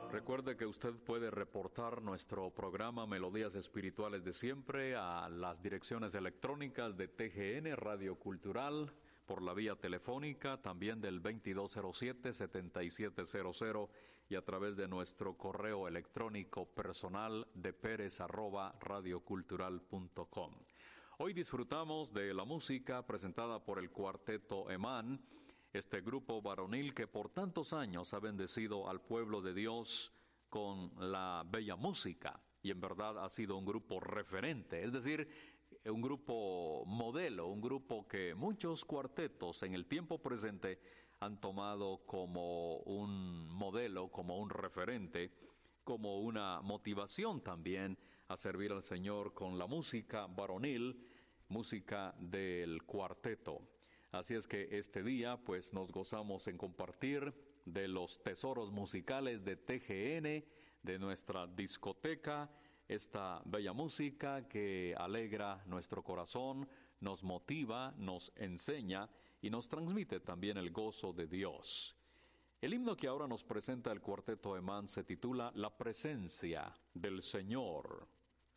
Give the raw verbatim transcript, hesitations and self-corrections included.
Recuerde que usted puede reportar nuestro programa Melodías Espirituales de Siempre a las direcciones electrónicas de T G N Radio Cultural, por la vía telefónica, también del veintidós cero siete, setenta y siete cero cero, y a través de nuestro correo electrónico personal de Pérez arroba radiocultural punto com. Hoy disfrutamos de la música presentada por el Cuarteto Emán, este grupo varonil que por tantos años ha bendecido al pueblo de Dios con la bella música, y en verdad ha sido un grupo referente, es decir, un grupo modelo, un grupo que muchos cuartetos en el tiempo presente han tomado como un modelo, como un referente, como una motivación también a servir al Señor con la música varonil, música del cuarteto. Así es que este día pues nos gozamos en compartir de los tesoros musicales de T G N, de nuestra discoteca, esta bella música que alegra nuestro corazón, nos motiva, nos enseña y nos transmite también el gozo de Dios. El himno que ahora nos presenta el Cuarteto Emán se titula La presencia del Señor.